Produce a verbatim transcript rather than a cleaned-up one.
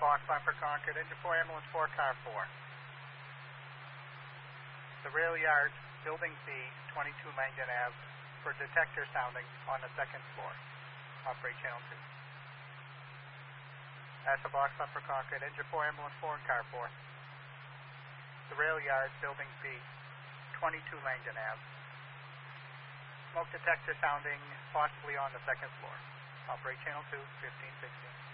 box line for Concord, engine four, ambulance four, car four. The rail yard, building B, twenty-two Langdon Ave, for detector sounding on the second floor. Operate channel two. Asha box line for Concord, engine four, ambulance four, and car four. The rail yard, building B, twenty-two Langdon Ave. Smoke detector sounding possibly on the second floor. Operate channel two, fifteen sixteen.